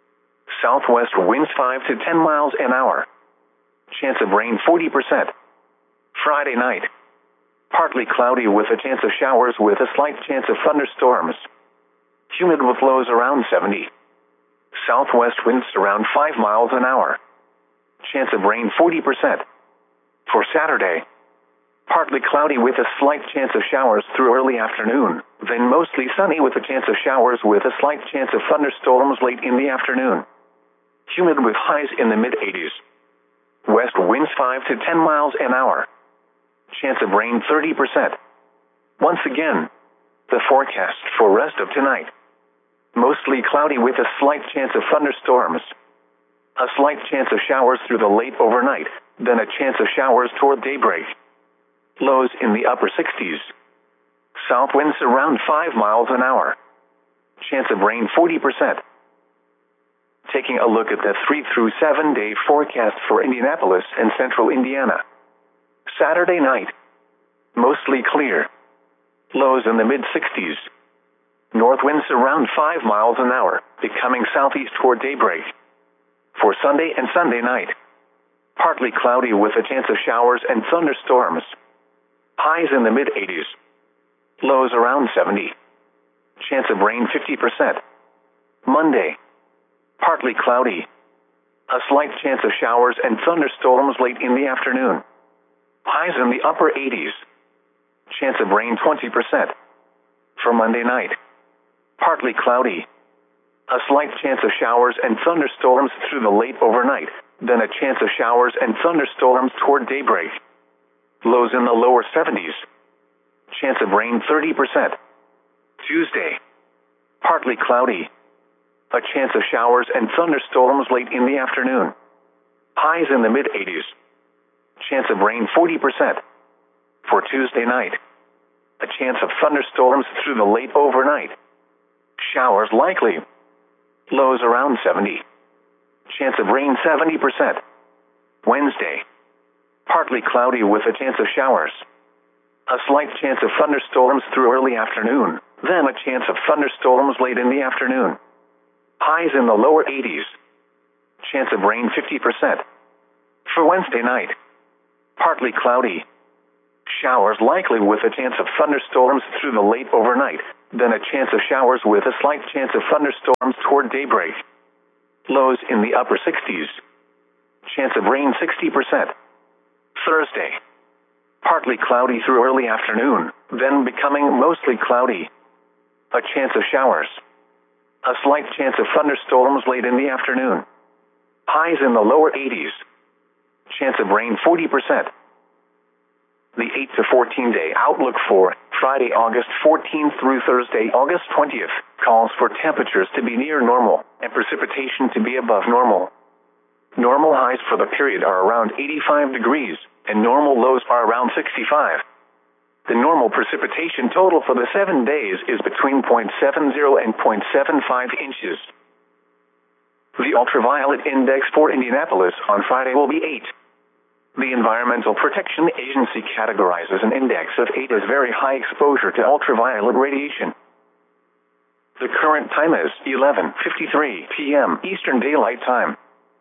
Southwest winds five to ten miles an hour. Chance of rain forty percent. Friday night, partly cloudy with a chance of showers with a slight chance of thunderstorms. Humid with lows around seventy. Southwest winds around five miles an hour. Chance of rain forty percent. For Saturday, partly cloudy with a slight chance of showers through early afternoon, then mostly sunny with a chance of showers with a slight chance of thunderstorms late in the afternoon. Humid with highs in the mid-eighties. West winds five to ten miles an hour. Chance of rain thirty percent. Once again, the forecast for rest of tonight. Mostly cloudy with a slight chance of thunderstorms. A slight chance of showers through the late overnight, then a chance of showers toward daybreak. Lows in the upper sixties. South winds around five miles an hour. Chance of rain forty percent. Taking a look at the three through seven day forecast for Indianapolis and central Indiana. Saturday night, mostly clear. Lows in the mid-sixties. North winds around five miles an hour, becoming southeast toward daybreak. For Sunday and Sunday night, partly cloudy with a chance of showers and thunderstorms. Highs in the mid-eighties. Lows around seventy. Chance of rain fifty percent. Monday, partly cloudy. A slight chance of showers and thunderstorms late in the afternoon. Highs in the upper eighties. Chance of rain twenty percent. For Monday night, partly cloudy. A slight chance of showers and thunderstorms through the late overnight, then a chance of showers and thunderstorms toward daybreak. Lows in the lower seventies. Chance of rain thirty percent. Tuesday, partly cloudy. A chance of showers and thunderstorms late in the afternoon. Highs in the mid-eighties. Chance of rain forty percent. For Tuesday night, a chance of thunderstorms through the late overnight. Showers likely. Lows around seventy. Chance of rain seventy percent. Wednesday, partly cloudy with a chance of showers. A slight chance of thunderstorms through early afternoon, then a chance of thunderstorms late in the afternoon. Highs in the lower eighties. Chance of rain fifty percent. For Wednesday night, partly cloudy. Showers likely with a chance of thunderstorms through the late overnight, then a chance of showers with a slight chance of thunderstorms toward daybreak. Lows in the upper sixties. Chance of rain sixty percent. Thursday, partly cloudy through early afternoon, then becoming mostly cloudy. A chance of showers. A slight chance of thunderstorms late in the afternoon. Highs in the lower eighties. Chance of rain forty percent. The eight to fourteen day outlook for Friday, August fourteenth through Thursday, August twentieth, calls for temperatures to be near normal and precipitation to be above normal. Normal highs for the period are around eighty-five degrees, and normal lows are around sixty-five. The normal precipitation total for the seven days is between zero point seven zero and zero point seven five inches. The ultraviolet index for Indianapolis on Friday will be eight. The Environmental Protection Agency categorizes an index of eight as very high exposure to ultraviolet radiation. The current time is eleven fifty-three p m Eastern Daylight Time.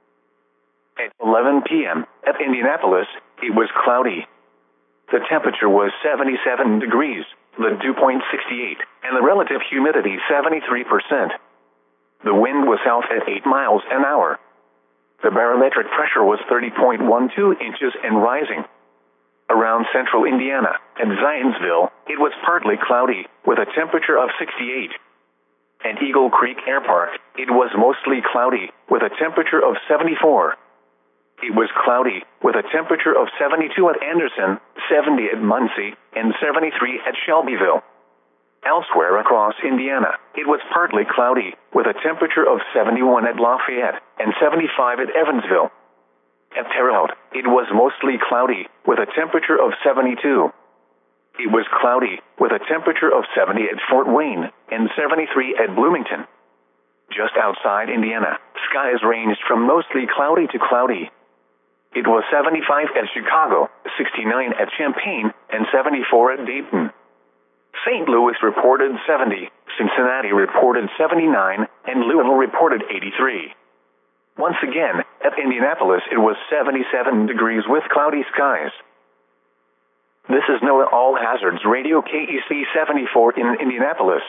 At eleven p m at Indianapolis, it was cloudy. The temperature was seventy-seven degrees, the dew point sixty-eight, and the relative humidity seventy-three percent. The wind was south at eight miles an hour. The barometric pressure was thirty point one two inches and rising. Around central Indiana and Zionsville, it was partly cloudy, with a temperature of sixty-eight. At Eagle Creek Air Park, it was mostly cloudy, with a temperature of seventy-four. It was cloudy, with a temperature of seventy-two at Anderson, seventy at Muncie, and seventy-three at Shelbyville. Elsewhere across Indiana, it was partly cloudy, with a temperature of seventy-one at Lafayette and seventy-five at Evansville. At Terre Haute, it was mostly cloudy, with a temperature of seventy-two. It was cloudy, with a temperature of seventy at Fort Wayne and seventy-three at Bloomington. Just outside Indiana, skies ranged from mostly cloudy to cloudy. It was seventy-five at Chicago, sixty-nine at Champaign, and seventy-four at Dayton. Saint Louis reported seventy, Cincinnati reported seventy-nine, and Louisville reported eighty-three. Once again, at Indianapolis it was seventy-seven degrees with cloudy skies. This is NOAA All Hazards Radio K E C seventy-four in Indianapolis.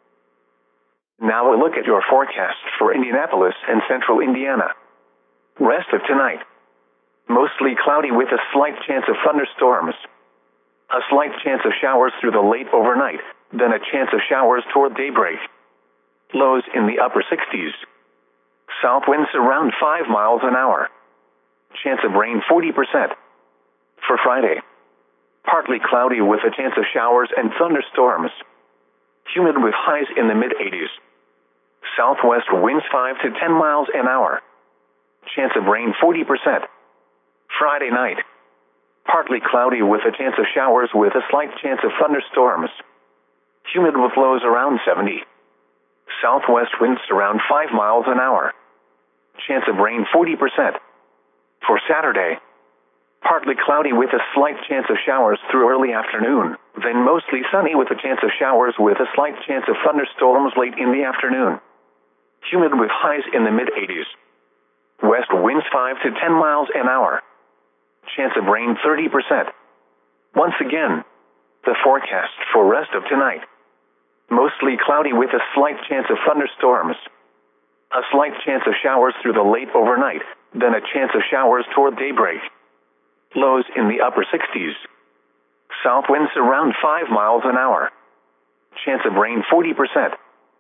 Now a look at your forecast for Indianapolis and central Indiana. Rest of tonight. Mostly cloudy with a slight chance of thunderstorms. A slight chance of showers through the late overnight, then a chance of showers toward daybreak. Lows in the upper sixties. South winds around five miles an hour. Chance of rain forty percent. For Friday, partly cloudy with a chance of showers and thunderstorms. Humid with highs in the mid-eighties. Southwest winds five to ten miles an hour. Chance of rain forty percent. Friday night, partly cloudy with a chance of showers with a slight chance of thunderstorms. Humid with lows around seventy. Southwest winds around five miles an hour. Chance of rain forty percent. For Saturday, partly cloudy with a slight chance of showers through early afternoon, then mostly sunny with a chance of showers with a slight chance of thunderstorms late in the afternoon. Humid with highs in the mid-eighties. West winds five to ten miles an hour. Chance of rain thirty percent. Once again, the forecast for rest of tonight. Mostly cloudy with a slight chance of thunderstorms. A slight chance of showers through the late overnight, then a chance of showers toward daybreak. Lows in the upper sixties. South winds around five miles an hour. Chance of rain forty percent.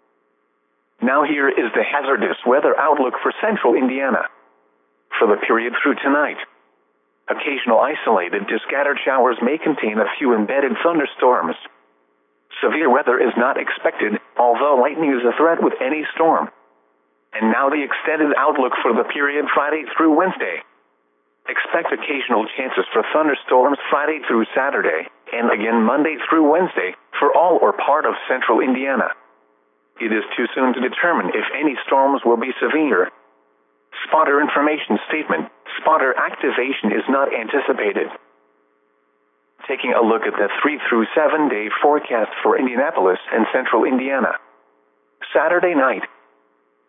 Now here is the hazardous weather outlook for central Indiana. For the period through tonight, occasional isolated to scattered showers may contain a few embedded thunderstorms. Severe weather is not expected, although lightning is a threat with any storm. And now the extended outlook for the period Friday through Wednesday. Expect occasional chances for thunderstorms Friday through Saturday, and again Monday through Wednesday, for all or part of central Indiana. It is too soon to determine if any storms will be severe. Spotter information statement: spotter activation is not anticipated. Taking a look at the three through seven day forecast for Indianapolis and central Indiana. Saturday night,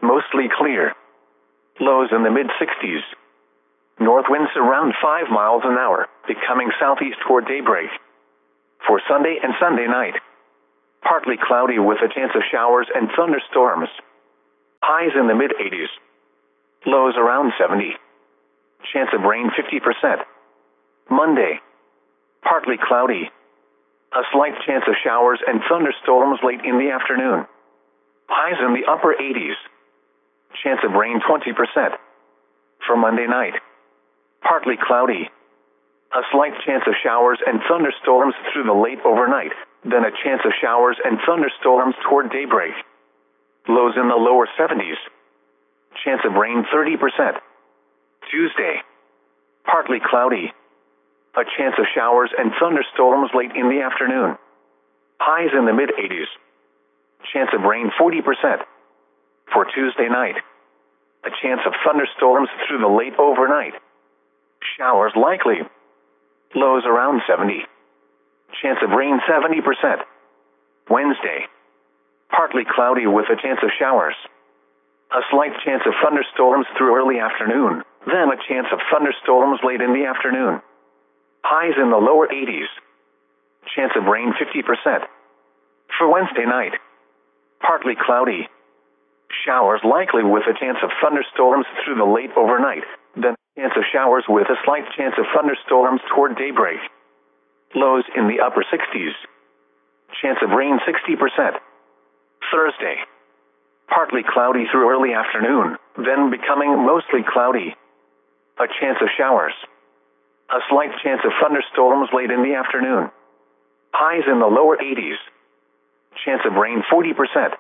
mostly clear. Lows in the mid sixties. North winds around five miles an hour, becoming southeast toward daybreak. For Sunday and Sunday night, partly cloudy with a chance of showers and thunderstorms. Highs in the mid eighties. Lows around seventy. Chance of rain fifty percent. Monday, partly cloudy. A slight chance of showers and thunderstorms late in the afternoon. Highs in the upper eighties. Chance of rain twenty percent. For Monday night, partly cloudy. A slight chance of showers and thunderstorms through the late overnight, then a chance of showers and thunderstorms toward daybreak. Lows in the lower seventies. Chance of rain thirty percent. Tuesday, partly cloudy. A chance of showers and thunderstorms late in the afternoon. Highs in the mid eighties. Chance of rain forty percent. For Tuesday night, a chance of thunderstorms through the late overnight. Showers likely. Lows around seventy. Chance of rain seventy percent. Wednesday, partly cloudy with a chance of showers. A slight chance of thunderstorms through early afternoon, then a chance of thunderstorms late in the afternoon. Highs in the lower eighties. Chance of rain fifty percent. For Wednesday night, partly cloudy. Showers likely with a chance of thunderstorms through the late overnight, then a chance of showers with a slight chance of thunderstorms toward daybreak. Lows in the upper sixties. Chance of rain sixty percent. Thursday, partly cloudy through early afternoon, then becoming mostly cloudy. A chance of showers. A slight chance of thunderstorms late in the afternoon. Highs in the lower eighties. Chance of rain forty percent.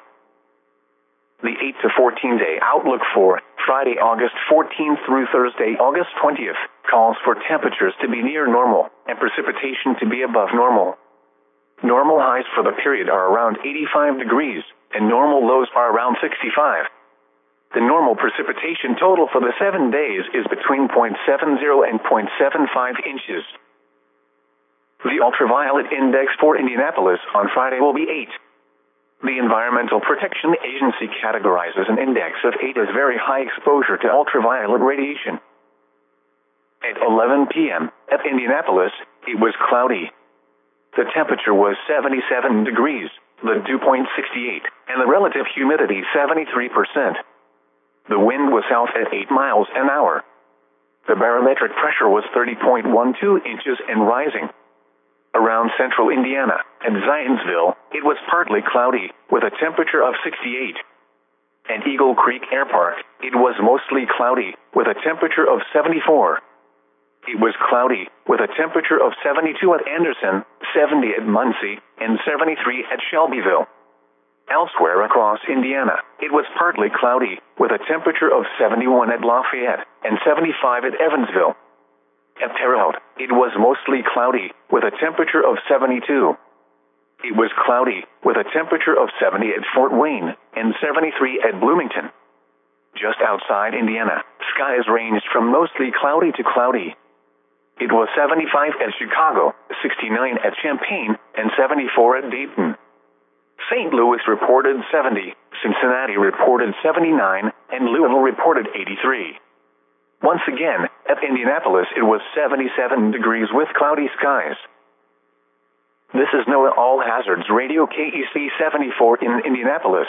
The eight to fourteen day outlook for Friday, August fourteenth through Thursday, August twentieth, calls for temperatures to be near normal and precipitation to be above normal. Normal highs for the period are around eighty-five degrees, and normal lows are around sixty-five. The normal precipitation total for the seven days is between zero point seven zero and zero point seven five inches. The ultraviolet index for Indianapolis on Friday will be eight. The Environmental Protection Agency categorizes an index of eight as very high exposure to ultraviolet radiation. At eleven p m at Indianapolis, it was cloudy. The temperature was seventy-seven degrees, the dew point sixty-eight, and the relative humidity seventy-three percent. The wind was south at eight miles an hour. The barometric pressure was thirty point one two inches and rising. Around central Indiana and Zionsville, it was partly cloudy, with a temperature of sixty-eight. At Eagle Creek Air Park, it was mostly cloudy, with a temperature of seventy-four. It was cloudy, with a temperature of seventy-two at Anderson, seventy at Muncie, and seventy-three at Shelbyville. Elsewhere across Indiana, it was partly cloudy, with a temperature of seventy-one at Lafayette, and seventy-five at Evansville. At Terre Haute, it was mostly cloudy, with a temperature of seventy-two. It was cloudy, with a temperature of seventy at Fort Wayne, and seventy-three at Bloomington. Just outside Indiana, skies ranged from mostly cloudy to cloudy. It was seventy-five at Chicago, sixty-nine at Champaign, and seventy-four at Dayton. Saint Louis reported seventy, Cincinnati reported seventy-nine, and Louisville reported eighty-three. Once again, at Indianapolis it was seventy-seven degrees with cloudy skies. This is NOAA All Hazards Radio K E C seventy-four in Indianapolis.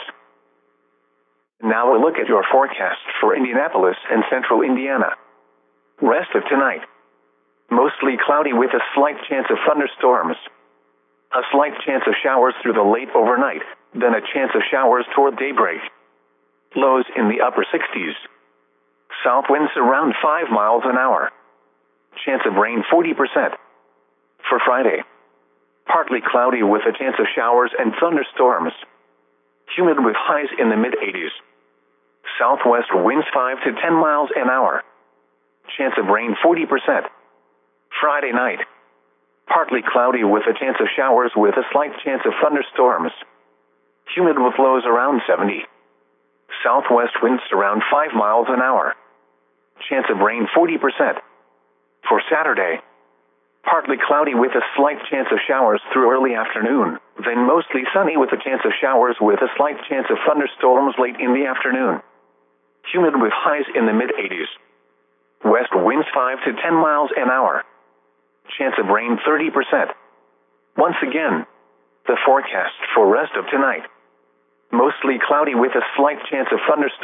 Now a look at your forecast for Indianapolis and central Indiana. Rest of tonight. Mostly cloudy with a slight chance of thunderstorms. A slight chance of showers through the late overnight, then a chance of showers toward daybreak. Lows in the upper sixties. South winds around five miles an hour. Chance of rain forty percent. For Friday, partly cloudy with a chance of showers and thunderstorms. Humid with highs in the mid eighties. Southwest winds five to ten miles an hour. Chance of rain forty percent. Friday night, partly cloudy with a chance of showers with a slight chance of thunderstorms. Humid with lows around seventy. Southwest winds around five miles an hour. Chance of rain forty percent. For Saturday, partly cloudy with a slight chance of showers through early afternoon, then mostly sunny with a chance of showers with a slight chance of thunderstorms late in the afternoon. humid with highs in the mid-eighties. West winds five to ten miles an hour. Chance of rain thirty percent. Once again, the forecast for rest of tonight. Mostly cloudy with a slight chance of thunderstorms.